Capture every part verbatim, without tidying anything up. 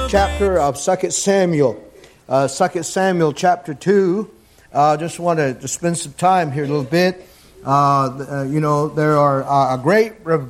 chapter of Second Samuel. Uh, Second Samuel chapter two. I uh, just want to spend some time here a little bit. Uh, uh, you know, there are uh, a great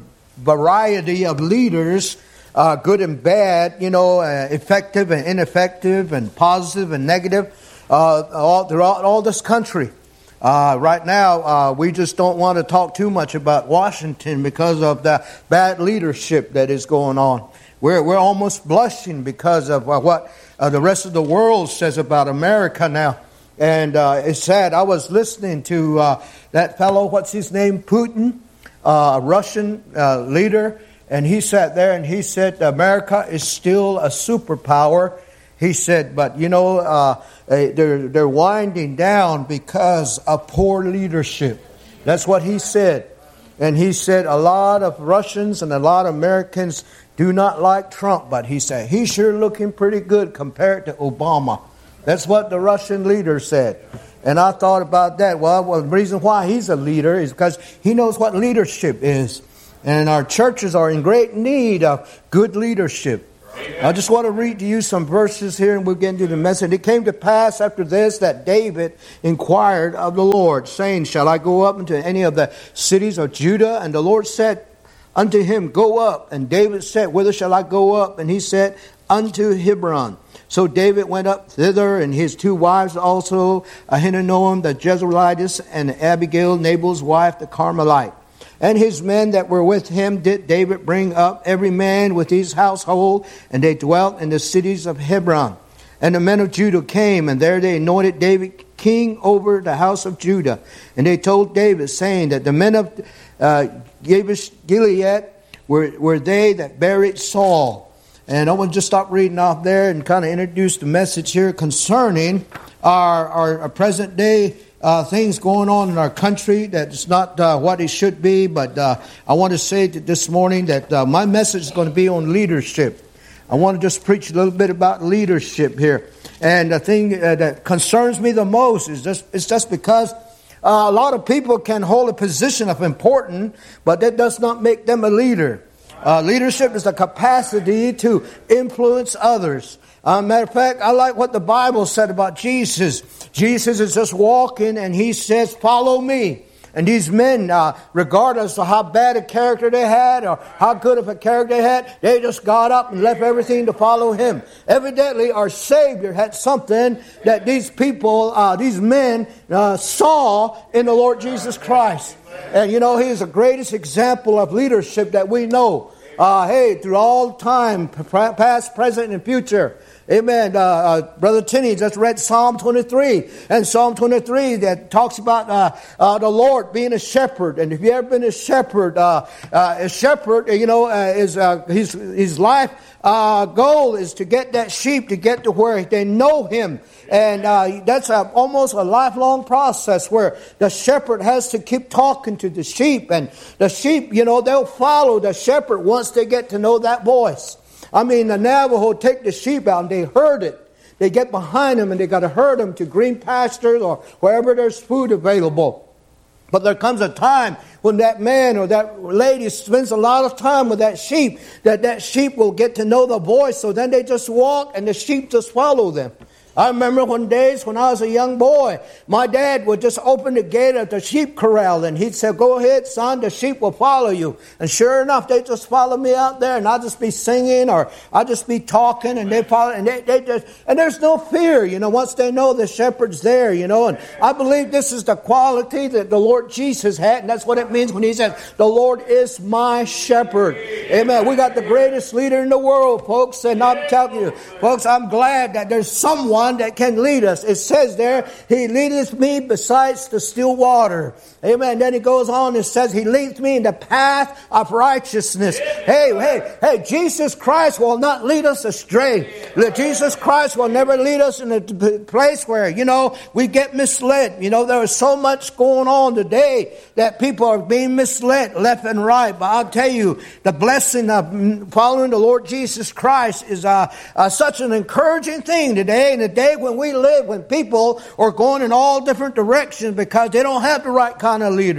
variety of leaders, uh, good and bad, you know, uh, effective and ineffective and positive and negative, uh, all, throughout all this country. Uh, right now, uh, we just don't want to talk too much about Washington because of the bad leadership that is going on. We're we're almost blushing because of uh, what uh, the rest of the world says about America now. And uh, it's sad. I was listening to uh, that fellow, what's his name, Putin, uh, a Russian uh, leader. And he sat there and he said, America is still a superpower. He said, but, you know, uh, they're, they're winding down because of poor leadership. That's what he said. And he said a lot of Russians and a lot of Americans do not like Trump. But he said, he's sure looking pretty good compared to Obama. That's what the Russian leader said. And I thought about that. Well, well, the reason why he's a leader is because he knows what leadership is. And our churches are in great need of good leadership. I just want to read to you some verses here and we'll get into the message. It came to pass after this that David inquired of the Lord, saying, shall I go up into any of the cities of Judah? And the Lord said unto him, go up. And David said, whither shall I go up? And he said, unto Hebron. So David went up thither, and his two wives also, Ahinoam the Jezreelitess, and Abigail, Nabal's wife, the Carmelite. And his men that were with him did David bring up, every man with his household, and they dwelt in the cities of Hebron. And the men of Judah came, and there they anointed David king over the house of Judah. And they told David, saying that the men of uh, Jabesh Gilead were, were they that buried Saul. And I want to just stop reading off there and kind of introduce the message here concerning our, our, our present day uh, things going on in our country. That's not uh, what it should be, but uh, I want to say that this morning that uh, my message is going to be on leadership. I want to just preach a little bit about leadership here. And the thing uh, that concerns me the most is just it's just because uh, a lot of people can hold a position of importance, but that does not make them a leader. Uh, leadership is the capacity to influence others. Uh, matter of fact, I like what the Bible said about Jesus. Jesus is just walking and he says, follow me. And these men, uh, regardless of how bad a character they had or how good of a character they had, they just got up and left everything to follow him. Evidently, our Savior had something that these people, uh, these men uh, saw in the Lord Jesus Christ. And you know, he is the greatest example of leadership that we know. Uh, hey, through all time, past, present, and future. Amen. Uh, uh, Brother Tinney just read Psalm twenty-three. And Psalm twenty-three that talks about uh, uh, the Lord being a shepherd. And if you've ever been a shepherd, uh, uh, a shepherd, you know, uh, is uh, his, his life uh, goal is to get that sheep to get to where they know him. And uh, that's a, almost a lifelong process where the shepherd has to keep talking to the sheep. And the sheep, you know, they'll follow the shepherd once they get to know that voice. I mean, the Navajo take the sheep out and they herd it. They get behind them and they got to herd them to green pastures or wherever there's food available. But there comes a time when that man or that lady spends a lot of time with that sheep, that that sheep will get to know the voice. So then they just walk and the sheep just follow them. I remember one days when I was a young boy, my dad would just open the gate of the sheep corral and he'd say, go ahead, son, the sheep will follow you. And sure enough, they just follow me out there and I'll just be singing or I'll just be talking and they follow and they, they just, and there's no fear, you know, once they know the shepherd's there, you know, and I believe this is the quality that the Lord Jesus had. And that's what it means when he says, the Lord is my shepherd. Amen. We got the greatest leader in the world, folks. And I'm telling you, folks, I'm glad that there's someone that can lead us. It says there, he leadeth me besides the still water. Amen. Then he goes on and says, he leads me in the path of righteousness. Hey, hey, hey, Jesus Christ will not lead us astray. Jesus Christ will never lead us in a place where, you know, we get misled. You know, there is so much going on today that people are being misled left and right. But I'll tell you, the blessing of following the Lord Jesus Christ is uh, uh, such an encouraging thing today. And the day when we live, when people are going in all different directions because they don't have the right kind of leader.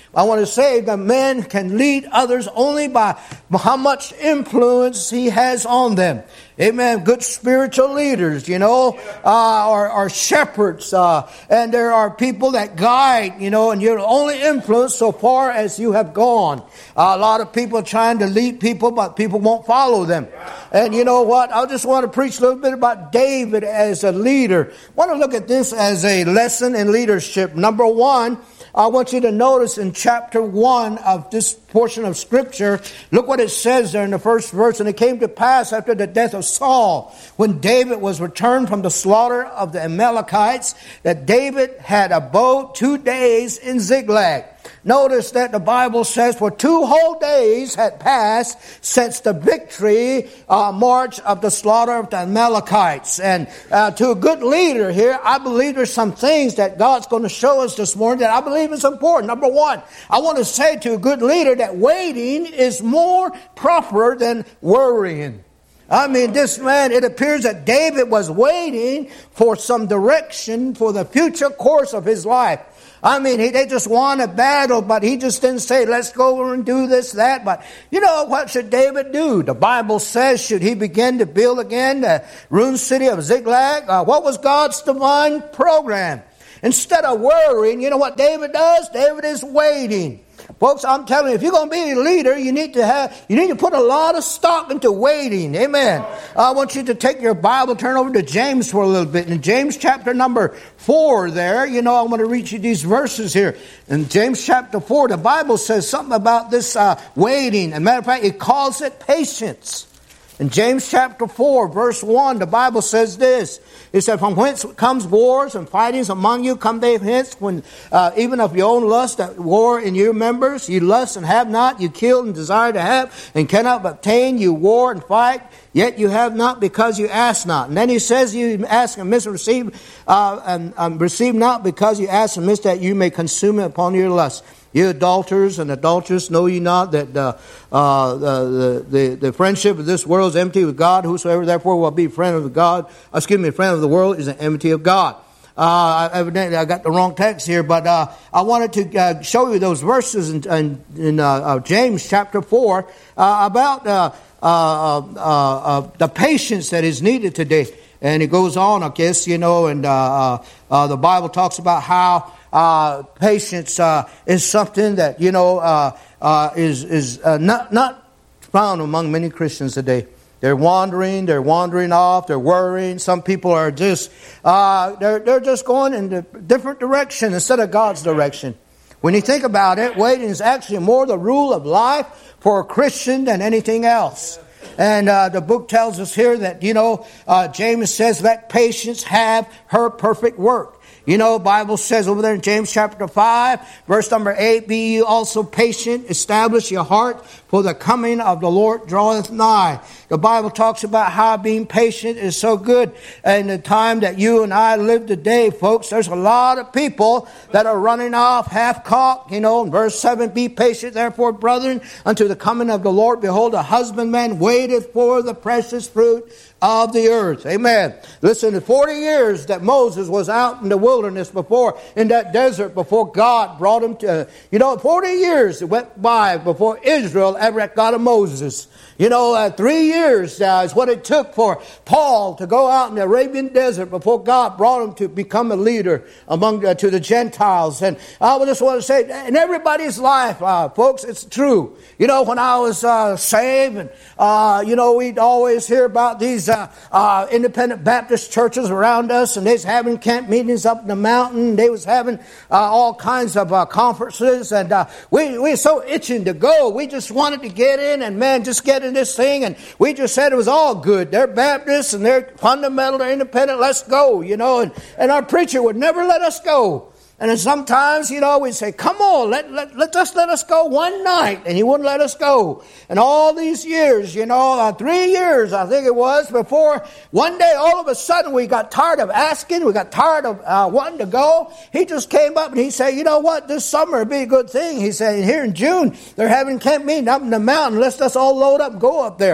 I want to say that man can lead others only by how much influence he has on them. Amen. Good spiritual leaders, you know, uh, are, are shepherds. Uh, and there are people that guide, you know, and you're only influenced so far as you have gone. Uh, a lot of people are trying to lead people, but people won't follow them. And you know what? I just want to preach a little bit about David as a leader. I want to look at this as a lesson in leadership. Number one, I want you to notice in chapter one of this portion of Scripture, look what it says there in the first verse. And it came to pass after the death of Saul, when David was returned from the slaughter of the Amalekites, that David had abode two days in Ziklag. Notice that the Bible says for two whole days had passed since the victory uh, march of the slaughter of the Amalekites. And uh, to a good leader here, I believe there's some things that God's going to show us this morning that I believe is important. Number one, I want to say to a good leader that waiting is more proper than worrying. I mean, this man, it appears that David was waiting for some direction for the future course of his life. I mean, he, they just won a battle, but he just didn't say, let's go and do this, that. But, you know, what should David do? The Bible says, should he begin to build again the ruined city of Ziklag? Uh, what was God's divine program? Instead of worrying, you know what David does? David is waiting. Folks, I'm telling you, if you're going to be a leader, you need to have, you need to put a lot of stock into waiting. Amen. I want you to take your Bible, turn over to James for a little bit. In James chapter number four there, you know, I want to read you these verses here. In James chapter four, the Bible says something about this uh, waiting. As a matter of fact, it calls it patience. In James chapter four, verse one, the Bible says this. It said, from whence comes wars and fightings among you? Come they hence, when uh, even of your own lust that war in your members? You lust and have not, you kill and desire to have, and cannot obtain. You war and fight, yet you have not because you ask not. And then he says, you ask and miss receive, uh, and um, receive not because you ask and miss, that you may consume it upon your lust. You adulterers and adulteress, know ye not that uh, uh, the, the the friendship of this world is enmity with God? Whosoever therefore will be a friend of God, excuse me, a friend of the world, is an enmity of God. Uh, evidently, I got the wrong text here, but uh, I wanted to uh, show you those verses in, in, in uh, uh, James chapter four uh, about uh, uh, uh, uh, the patience that is needed today. And it goes on, I guess, you know, and uh, uh, uh, the Bible talks about how Uh, patience uh, is something that, you know, uh, uh, is is uh, not not found among many Christians today. They're wandering, they're wandering off, they're worrying. Some people are just uh, they're they're just going in a different direction instead of God's direction. When you think about it, waiting is actually more the rule of life for a Christian than anything else. And uh, the book tells us here that, you know, uh, James says, let patience have her perfect work. You know, Bible says over there in James chapter five, verse number eight, be ye also patient, establish your heart, for the coming of the Lord draweth nigh. The Bible talks about how being patient is so good. In the time that you and I live today, folks, there's a lot of people that are running off half-cocked. You know, in verse seven, be patient, therefore, brethren, unto the coming of the Lord. Behold, a husbandman waiteth for the precious fruit of the earth. Amen. Listen, the forty years that Moses was out in the wilderness before, in that desert, before God brought him to, you know, forty years went by before Israel ever got to Moses. You know, uh, three years uh, is what it took for Paul to go out in the Arabian desert before God brought him to become a leader among uh, to the Gentiles. And I just want to say, in everybody's life, uh, folks, it's true. You know, when I was uh, saved, and uh, you know, we'd always hear about these uh, uh, independent Baptist churches around us, and they was having camp meetings up in the mountain. They was having uh, all kinds of uh, conferences, and uh, we we were so itching to go. We just wanted to get in, and man, just get in this thing, and we just said it was all good. They're Baptists and they're fundamental, they're independent, let's go, you know, and, and our preacher would never let us go. And then sometimes, you know, we'd say, come on, let, let, let just let us go one night, and he wouldn't let us go. And all these years, you know, uh, three years, I think it was, before one day, all of a sudden, we got tired of asking, we got tired of uh, wanting to go. He just came up and he said, you know what, this summer would be a good thing. He said, here in June, they're having camp meeting up in the mountain. Let's just all load up and go up there.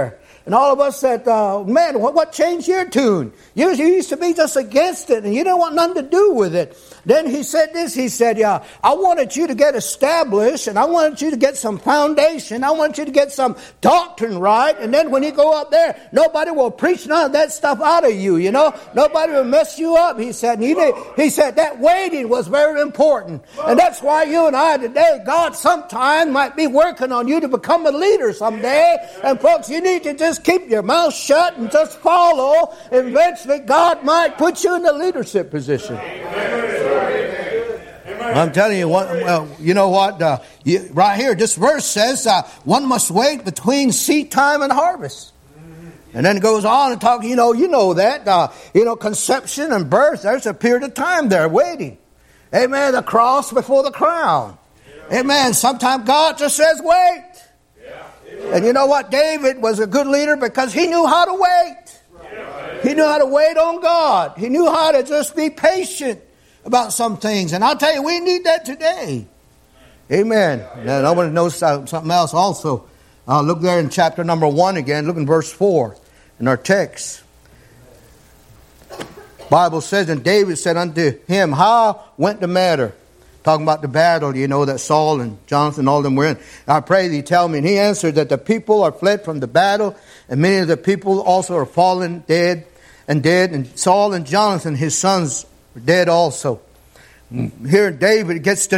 And all of us said, uh, man, what, what changed your tune? You, you used to be just against it, and you didn't want nothing to do with it. Then he said this, he said, yeah, I wanted you to get established, and I wanted you to get some foundation. I want you to get some doctrine right, and then when you go up there, nobody will preach none of that stuff out of you, you know. Nobody will mess you up, he said. And he, did, he said that waiting was very important. And that's why you and I today, God sometime might be working on you to become a leader someday. And folks, you need to just keep your mouth shut and just follow. Eventually, God might put you in a leadership position. I'm telling you, what, well, you know what? Uh, you, right here, this verse says uh, one must wait between seed time and harvest. And then it goes on and talk, you know, you know that, uh, you know, conception and birth, there's a period of time there waiting. Amen. The cross before the crown. Amen. Sometimes God just says, wait. And you know what? David was a good leader because he knew how to wait. He knew how to wait on God. He knew how to just be patient about some things. And I'll tell you, we need that today. Amen. Now, I want to know something else also. Uh, look there in chapter number one again. Look in verse four in our text. Bible says, and David said unto him, how went the matter? Talking about the battle, you know, that Saul and Jonathan and all them were in. I pray thee tell me. And he answered that the people are fled from the battle, and many of the people also are fallen dead and dead. And Saul and Jonathan, his sons, are dead also. Here David gets to